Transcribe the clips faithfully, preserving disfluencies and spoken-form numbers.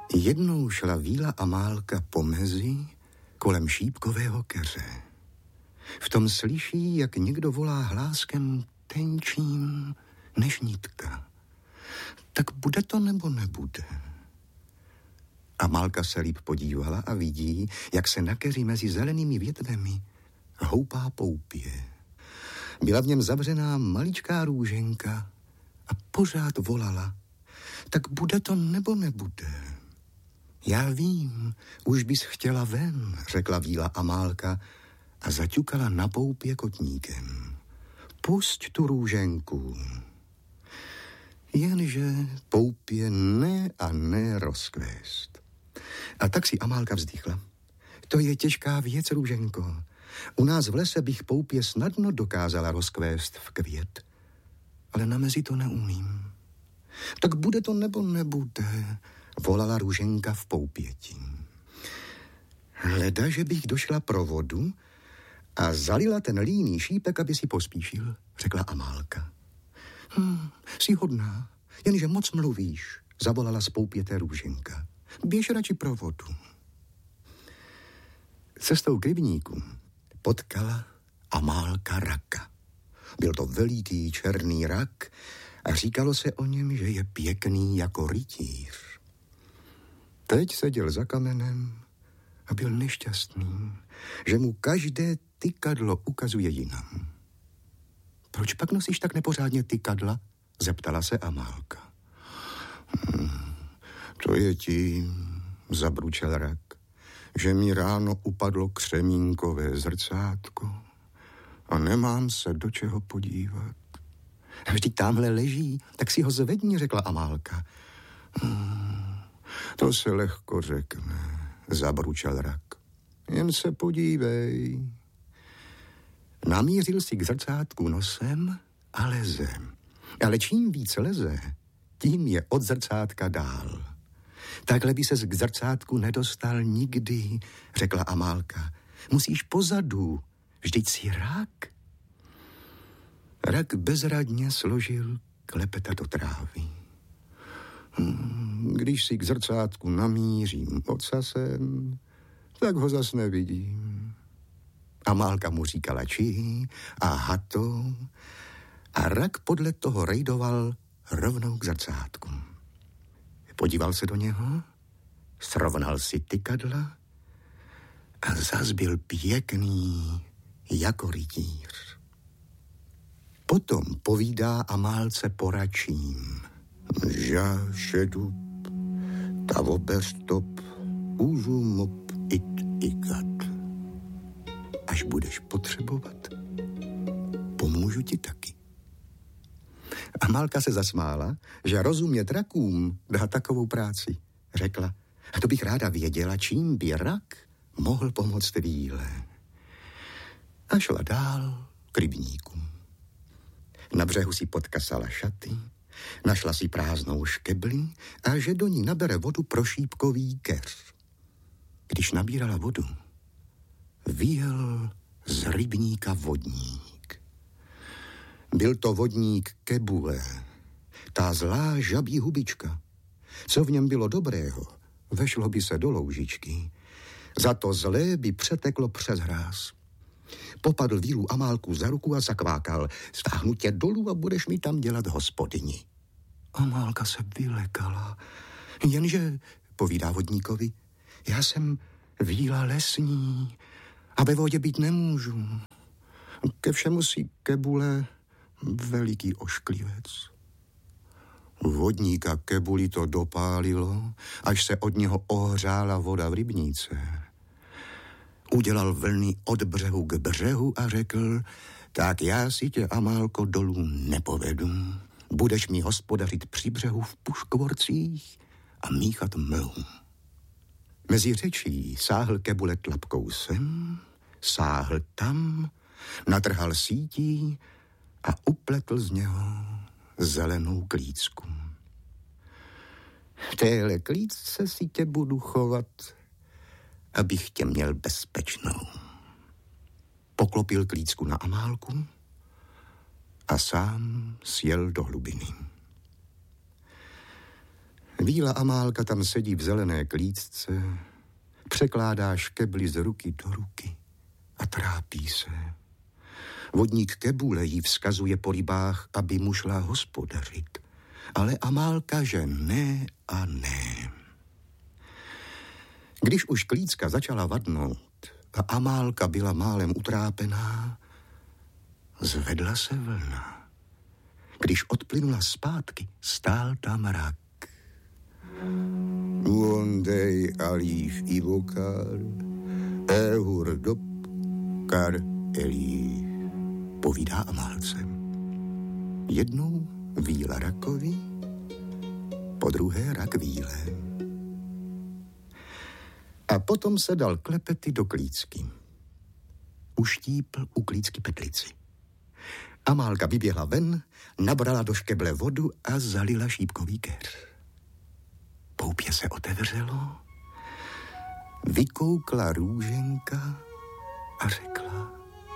Jednou šla Víla Amálka po mezi kolem šípkového keře. V tom slyší, jak někdo volá hláskem tenčím než nitka. Tak bude to nebo nebude? Amálka se líp podívala a vidí, jak se na keři mezi zelenými větvemi houpá poupě. Byla v něm zavřená maličká růženka a pořád volala. Tak bude to nebo nebude? Já vím, už bys chtěla ven, řekla Víla Amálka a zaťukala na poupě kotníkem. Pusť tu růženku. Jenže poupě ne a ne rozkvést. A tak si Amálka vzdychla. To je těžká věc, růženko. U nás v lese bych poupě snadno dokázala rozkvést v květ, ale na mezi to neumím. Tak bude to nebo nebude, volala růženka v poupěti. Hleda, že bych došla pro vodu a zalila ten líný šípek, aby si pospíšil, řekla Amálka. Hm, jsi hodná, jenže moc mluvíš, zavolala z poupěté růženka. Běž radši pro vodu. Cestou k rybníku potkala Amálka raka. Byl to veliký černý rak a říkalo se o něm, že je pěkný jako rytíř. Teď seděl za kamenem a byl nešťastný, že mu každé tykadlo ukazuje jinam. Proč pak nosíš tak nepořádně tykadla? Zeptala se Amálka. Hmm, to je tím, zabručel rak, že mi ráno upadlo křemínkové zrcátko a nemám se do čeho podívat. Vždyť tamhle leží, tak si ho zvedni, řekla Amálka. Hmm, to se lehko řekne, zabručel rak. Jen se podívej. Namířil si k zrcátku nosem a leze. Ale čím víc leze, tím je od zrcátka dál. Takhle by ses k zrcátku nedostal nikdy, řekla Amálka. Musíš pozadu, vždyť si rak. Rak bezradně složil klepeta do trávy. Když si k zrcátku namířím ocasem, tak ho zas nevidím. Amálka mu říkala či a hato a rak podle toho rejdoval rovnou k zrcátku. Podíval se do něho, srovnal si tykadla a zas byl pěkný jako rytíř. Potom povídá Amálce poračím. Žášedu, tavobestop, úžumop, it, ikat. Až budeš potřebovat, pomůžu ti taky. Amálka se zasmála, že rozumět rakům dá takovou práci. Řekla, a to bych ráda věděla, čím by rak mohl pomoct Víle. A šla dál k rybníku. Na břehu si podkasala šaty, našla si prázdnou škebli a že do ní nabere vodu pro šípkový keř. Když nabírala vodu, vyjel z rybníka vodník. Byl to vodník Kebule, ta zlá žabí hubička. Co v něm bylo dobrého, vešlo by se do loužičky. Za to zlé by přeteklo přes hráz. Popadl Vílu Amálku za ruku a zakvákal. Stáhnu tě dolů a budeš mi tam dělat hospodyni. Amálka se vylekala. Jenže, povídá vodníkovi, já jsem Víla lesní a ve vodě být nemůžu. Ke všemu si Kebule veliký ošklivec. Vodníka Kebuli to dopálilo, až se od něho ohřála voda v rybníce. Udělal vlny od břehu k břehu a řekl, tak já si tě, Amálko, dolů nepovedu. Budeš mi hospodařit při břehu v puškvorcích a míchat mlhu. Mezi řečí sáhl Kebule tlapkou sem, sáhl tam, natrhal sítí a upletl z něho zelenou klícku. V téhle klícce si tě budu chovat, abych tě měl bezpečnou. Poklopil klícku na Amálku a sám sjel do hlubiny. Víla Amálka tam sedí v zelené klíčce, překládá škebly z ruky do ruky a trápí se. Vodník Kebule jí vzkazuje po rybách, aby mu šla hospodařit. Ale Amálka, že ne a ne. Když už klícka začala vadnout a Amálka byla málem utrápená, zvedla se vlna. Když odplynula zpátky, stál tam rak. Uondej alív ivokar, ehur dop kar elív, povídá Amálce. Jednou víla rakovi, po druhé rak víle. A potom se dal klepety do klícky. Uštípl u klícky petlici. Amálka vyběhla ven, nabrala do škeble vodu a zalila šípkový keř. Poupě se otevřelo, vykoukla růženka a řekla: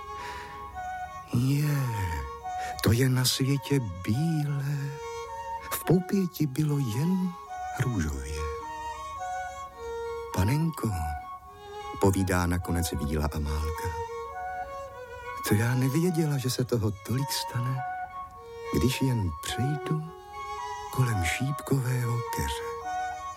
Je, to je na světě bílé, v poupěti bylo jen růžově. Panenko, povídá nakonec víla Amálka, to já nevěděla, že se toho tolik stane, když jen přejdu kolem šípkového keře.